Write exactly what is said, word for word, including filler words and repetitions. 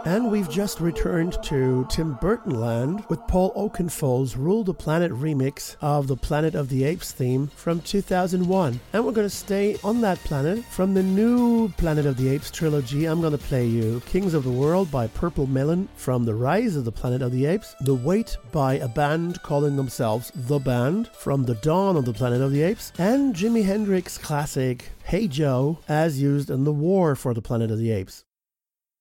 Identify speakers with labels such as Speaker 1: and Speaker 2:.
Speaker 1: And we've just returned to Tim Burton land with Paul Oakenfold's Rule the Planet remix of the Planet of the Apes theme from two thousand one. And we're going to stay on that planet. From the new Planet of the Apes trilogy, I'm going to play you Kings of the World by Purple Melon from The Rise of the Planet of the Apes, The Wait by a band calling themselves The Band from The Dawn of the Planet of the Apes, and Jimi Hendrix classic Hey Joe as used in The War for the Planet of the Apes.